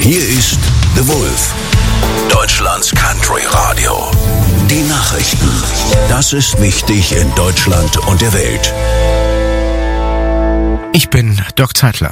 Hier ist The Wolf, Deutschlands Country Radio. Die Nachrichten. Das ist wichtig in Deutschland und der Welt. Ich bin Doc Zeitler.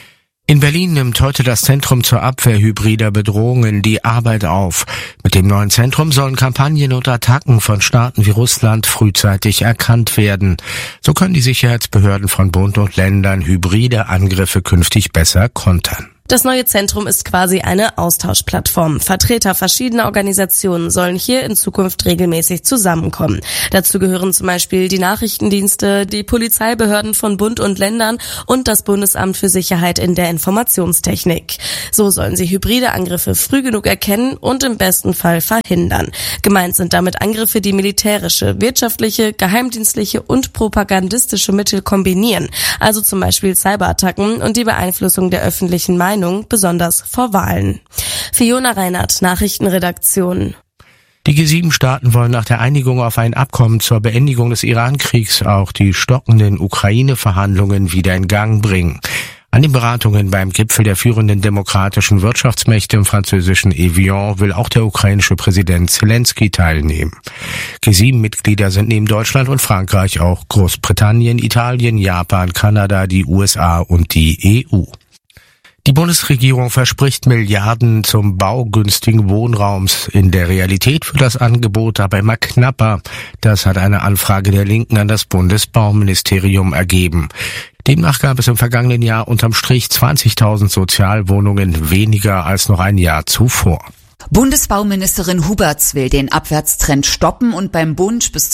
In Berlin nimmt heute das Zentrum zur Abwehr hybrider Bedrohungen die Arbeit auf. Mit dem neuen Zentrum sollen Kampagnen und Attacken von Staaten wie Russland frühzeitig erkannt werden. So können die Sicherheitsbehörden von Bund und Ländern hybride Angriffe künftig besser kontern. Das neue Zentrum ist quasi eine Austauschplattform. Vertreter verschiedener Organisationen sollen hier in Zukunft regelmäßig zusammenkommen. Dazu gehören zum Beispiel die Nachrichtendienste, die Polizeibehörden von Bund und Ländern und das Bundesamt für Sicherheit in der Informationstechnik. So sollen sie hybride Angriffe früh genug erkennen und im besten Fall verhindern. Gemeint sind damit Angriffe, die militärische, wirtschaftliche, geheimdienstliche und propagandistische Mittel kombinieren. Also zum Beispiel Cyberattacken und die Beeinflussung der öffentlichen Meinung, besonders vor Wahlen. Fiona Reinhardt, Nachrichtenredaktion. Die G7-Staaten wollen nach der Einigung auf ein Abkommen zur Beendigung des Iran-Kriegs auch die stockenden Ukraine-Verhandlungen wieder in Gang bringen. An den Beratungen beim Gipfel der führenden demokratischen Wirtschaftsmächte im französischen Evian will auch der ukrainische Präsident Zelensky teilnehmen. G7-Mitglieder sind neben Deutschland und Frankreich auch Großbritannien, Italien, Japan, Kanada, die USA und die EU. Die Bundesregierung verspricht Milliarden zum Bau günstigen Wohnraums. In der Realität wird das Angebot aber immer knapper. Das hat eine Anfrage der Linken an das Bundesbauministerium ergeben. Demnach gab es im vergangenen Jahr unterm Strich 20.000 Sozialwohnungen weniger als noch ein Jahr zuvor. Bundesbauministerin Huberts will den Abwärtstrend stoppen und beim Bund bis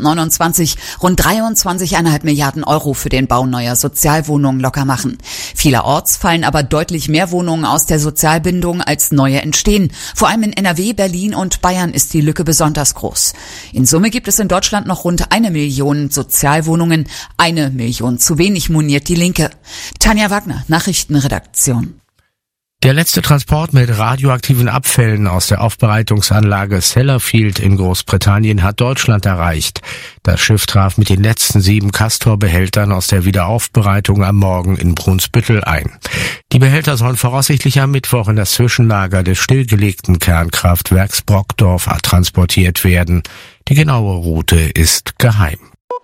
2029 rund 23,5 Milliarden Euro für den Bau neuer Sozialwohnungen locker machen. Vielerorts fallen aber deutlich mehr Wohnungen aus der Sozialbindung als neue entstehen. Vor allem in NRW, Berlin und Bayern ist die Lücke besonders groß. In Summe gibt es in Deutschland noch rund 1 Million Sozialwohnungen. 1 Million zu wenig, moniert die Linke. Tanja Wagner, Nachrichtenredaktion. Der letzte Transport mit radioaktiven Abfällen aus der Aufbereitungsanlage Sellafield in Großbritannien hat Deutschland erreicht. Das Schiff traf mit den letzten 7 Castor-Behältern aus der Wiederaufbereitung am Morgen in Brunsbüttel ein. Die Behälter sollen voraussichtlich am Mittwoch in das Zwischenlager des stillgelegten Kernkraftwerks Brockdorf transportiert werden. Die genaue Route ist geheim.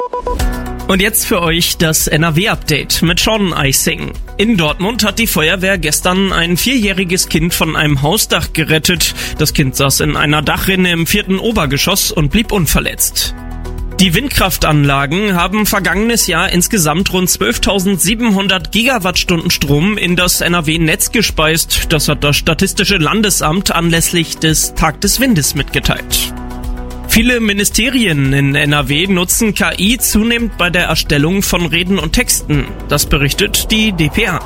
Und jetzt für euch das NRW-Update mit Sean Eising. In Dortmund hat die Feuerwehr gestern ein 4-jähriges Kind von einem Hausdach gerettet. Das Kind saß in einer Dachrinne im 4. Obergeschoss und blieb unverletzt. Die Windkraftanlagen haben vergangenes Jahr insgesamt rund 12.700 Gigawattstunden Strom in das NRW-Netz gespeist. Das hat das Statistische Landesamt anlässlich des Tag des Windes mitgeteilt. Viele Ministerien in NRW nutzen KI zunehmend bei der Erstellung von Reden und Texten. Das berichtet die dpa.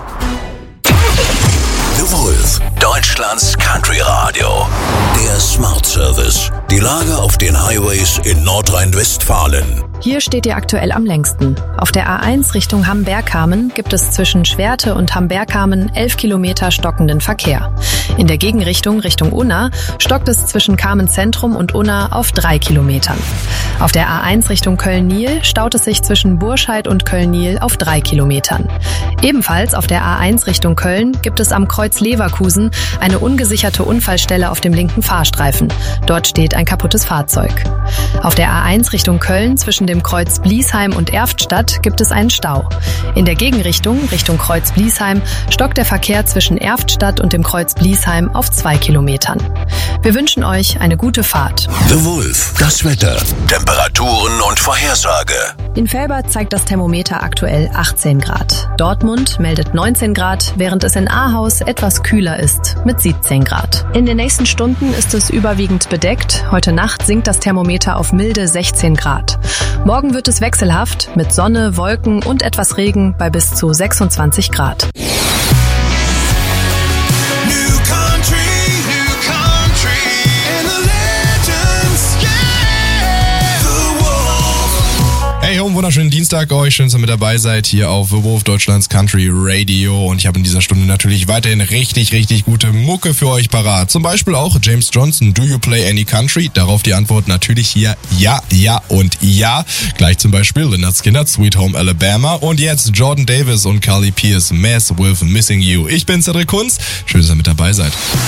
The Wolf, Deutschlands Country Radio. Der Smart Service. Die Lage auf den Highways in Nordrhein-Westfalen. Hier steht ihr aktuell am längsten. Auf der A1 Richtung Hamm-Bergkamen gibt es zwischen Schwerte und Hamm-Bergkamen 11 Kilometer stockenden Verkehr. In der Gegenrichtung Richtung Unna stockt es zwischen Kamen-Zentrum und Unna auf 3 Kilometern. Auf der A1 Richtung Köln-Niel staut es sich zwischen Burscheid und Köln-Niel auf 3 Kilometern. Ebenfalls auf der A1 Richtung Köln gibt es am Kreuz Leverkusen eine ungesicherte Unfallstelle auf dem linken Fahrstreifen. Dort steht ein kaputtes Fahrzeug. Auf der A1 Richtung Köln zwischen dem Kreuz Bliesheim und Erftstadt gibt es einen Stau. In der Gegenrichtung Richtung Kreuz Bliesheim stockt der Verkehr zwischen Erftstadt und dem Kreuz Bliesheim auf 2 Kilometern. Wir wünschen euch eine gute Fahrt. The Wolf, das Wetter, Temperaturen und Vorhersage. In Velbert zeigt das Thermometer aktuell 18 Grad. Dortmund meldet 19 Grad, während es in Ahaus etwas kühler ist mit 17 Grad. In den nächsten Stunden ist es überwiegend bedeckt. Heute Nacht sinkt das Thermometer auf milde 16 Grad. Morgen wird es wechselhaft mit Sonne, Wolken und etwas Regen bei bis zu 26 Grad. Hey, wunderschönen Dienstag. Dienstag euch. Schön, dass ihr mit dabei seid hier auf The Wolf, Deutschlands Country Radio. Und ich habe in dieser Stunde natürlich weiterhin richtig gute Mucke für euch parat. Zum Beispiel auch James Johnson, Do You Play Any Country? Darauf die Antwort natürlich hier ja, ja und ja. Gleich zum Beispiel Lynyrd Skynyrd, Sweet Home Alabama. Und jetzt Jordan Davis und Carly Pearce, Mess with Missing You. Ich bin Cedric Kunz. Schön, dass ihr mit dabei seid.